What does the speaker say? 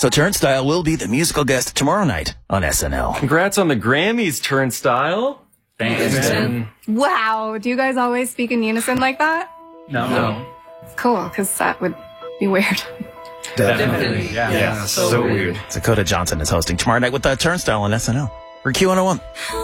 So Turnstile will be the musical guest tomorrow night on SNL. Congrats on the Grammys, Turnstile. Thanks, man. Wow. Do you guys always speak in unison like that? No. Cool, because that would be weird. Definitely. Yeah. So weird. Dakota Johnson is hosting tomorrow night with Turnstile on SNL. For Q101.